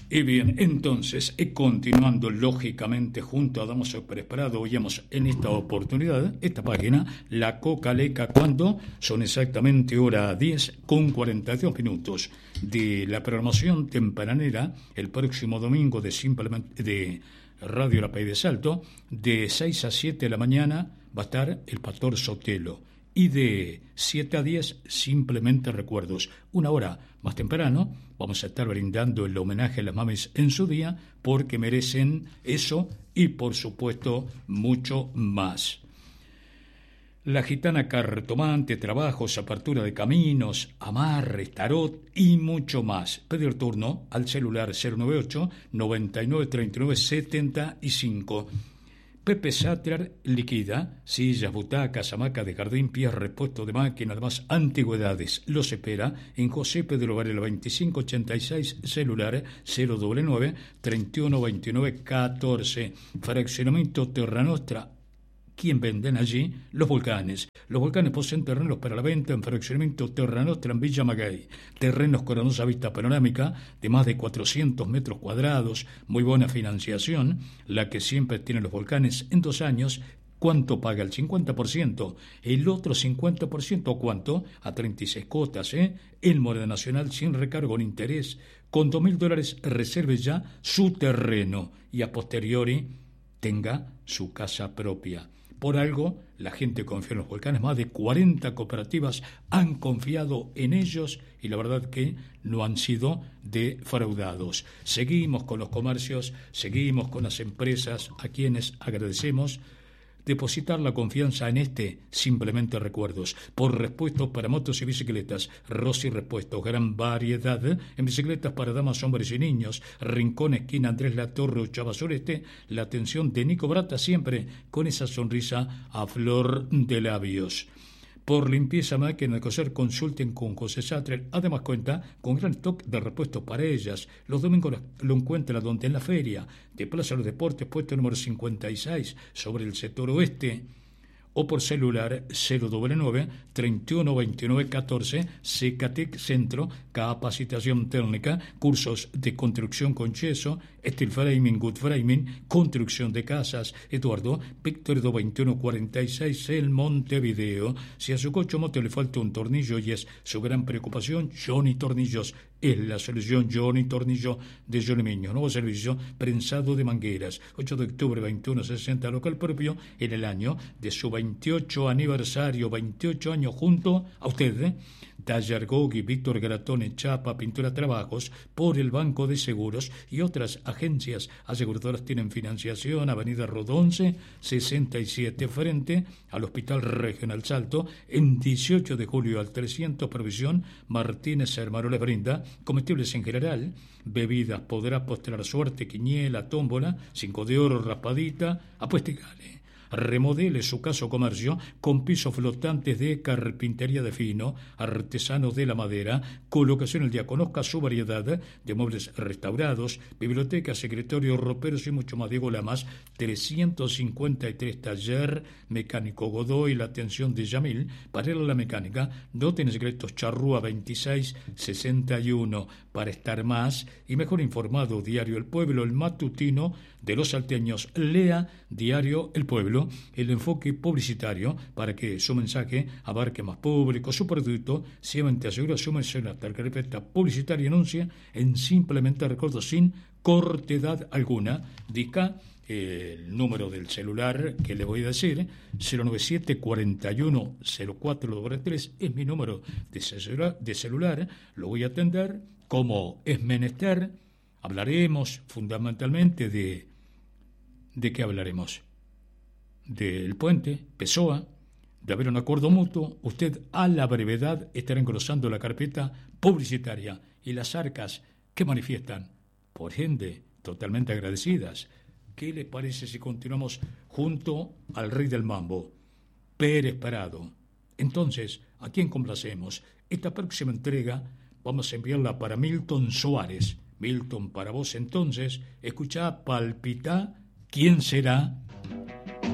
Y bien, entonces, continuando lógicamente junto a Damaso Pérez Prado, oíamos en esta oportunidad, esta página, La Cocaleca, cuando son exactamente hora 10 con 42 minutos de la programación tempranera, el próximo domingo de Radio La Pay de Salto, de 6 a 7 de la mañana va a estar el Pastor Sotelo. Y de 7 a 10, simplemente recuerdos. Una hora más temprano vamos a estar brindando el homenaje a las mamis en su día, porque merecen eso y, por supuesto, mucho más. La gitana cartomante, trabajos, apertura de caminos, amarres, tarot y mucho más. Pedir turno al celular 098 99 39 75. Pepe Sattler liquida sillas, butacas, hamacas de jardín, pies, repuesto de máquina, además antigüedades. Los espera en José Pedro Varela 2586, celular 099 31 29 14. Fraccionamiento Terra Nostra. ¿Quién venden allí? Los Volcanes. Los Volcanes poseen terrenos para la venta en fraccionamiento Terra Nostra en Villa Maguey. Terrenos con hermosa vista panorámica de más de 400 metros cuadrados, muy buena financiación, la que siempre tienen los Volcanes en 2 años. ¿Cuánto paga? El 50%. El otro 50%, ¿cuánto? A 36 cuotas, El Moneda Nacional sin recargo ni interés. Con $2.000 reserve ya su terreno y a posteriori tenga su casa propia. Por algo, la gente confía en los Volcanes. Más de 40 cooperativas han confiado en ellos y la verdad que no han sido defraudados. Seguimos con los comercios, seguimos con las empresas a quienes agradecemos depositar la confianza en simplemente recuerdos. Por repuestos para motos y bicicletas, Rossi Repuestos, gran variedad en bicicletas para damas, hombres y niños. Rincón, esquina Andrés Latorre, Ochava Sureste. La atención de Nico Brata, siempre con esa sonrisa a flor de labios. Por limpieza, máquina de coser, consulten con José Sattler. Además cuenta con gran stock de repuestos para ellas. Los domingos lo encuentran donde en la feria de Plaza de los Deportes, puesto número 56, sobre el sector oeste. O por celular 099 31 29 14. Secatec Centro, capacitación técnica, cursos de construcción con yeso, steel framing, wood framing, construcción de casas. Eduardo Víctor 2146, el Montevideo. Si a su coche o moto le falta un tornillo y es su gran preocupación, Johnny Tornillos es la solución. Johnny Tornillo de Johnny Miño. Nuevo servicio, prensado de mangueras. 8 de octubre 2160, local propio, en el año de su 28 aniversario, 28 años junto a usted. Taller Gogi, Víctor Gratone, Chapa, Pintura Trabajos, por el Banco de Seguros y otras agencias aseguradoras tienen financiación. Avenida Rodonce 67, frente al Hospital Regional Salto, en 18 de julio al 300, provisión Martínez Hermano les brinda comestibles en general, bebidas, podrá postrar suerte, quiniela, tómbola, 5 de oro, raspadita, apuesta y gane. Remodele su casa o comercio con pisos flotantes de carpintería de fino, artesanos de la madera, colocación al día. Conozca su variedad de muebles restaurados, bibliotecas, secretorios, roperos y mucho más. Diego Lamas 353, taller mecánico Godoy, la atención de Yamil. Para ir a la mecánica, no tiene secretos, Charrúa 2661. Para estar más y mejor informado, Diario El Pueblo, el matutino de los salteños. Lea Diario El Pueblo, el enfoque publicitario para que su mensaje abarque más público. Su producto siempre asegura su mención hasta la carpeta publicitaria y anuncia en simplemente recuerdo sin cortedad alguna. Dica el número del celular que le voy a decir, 097 41 04 3, es mi número de celular. Lo voy a atender como es menester. Hablaremos fundamentalmente ¿de qué hablaremos? Del puente, Pessoa, de haber un acuerdo mutuo. Usted a la brevedad estará engrosando la carpeta publicitaria y las arcas que manifiestan, por gente totalmente agradecidas. ¿Qué les parece si continuamos junto al rey del mambo, Pérez Prado? Entonces, ¿a quién complacemos? Esta próxima entrega vamos a enviarla para Milton Suárez. Milton, para vos entonces, escuchá, palpitá, ¿quién será?